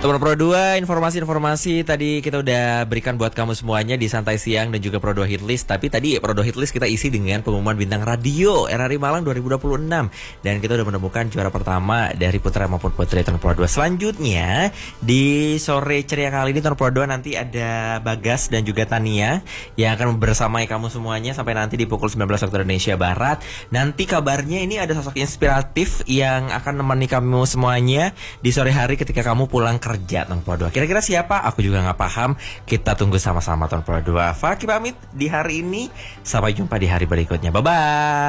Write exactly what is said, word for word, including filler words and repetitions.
Teman Pro dua, informasi-informasi tadi kita udah berikan buat kamu semuanya di Santai Siang dan juga Pro dua Hitlist. Tapi tadi Pro dua Hitlist kita isi dengan pengumuman bintang radio R R I Malang dua ribu dua puluh enam. Dan kita udah menemukan juara pertama dari putra maupun putri Teman Pro dua. Selanjutnya di sore ceria kali ini Teman Pro dua nanti ada Bagas dan juga Tania yang akan bersamai kamu semuanya sampai nanti di pukul sembilan belas waktu Indonesia Barat. Nanti kabarnya ini ada sosok inspiratif yang akan menemani kamu semuanya di sore hari ketika kamu pulang kerja, Teman Pro dua. Kira-kira siapa? Aku juga nggak paham. Kita tunggu sama-sama, Teman Pro dua. Fakih pamit di hari ini. Sampai jumpa di hari berikutnya. Bye-bye.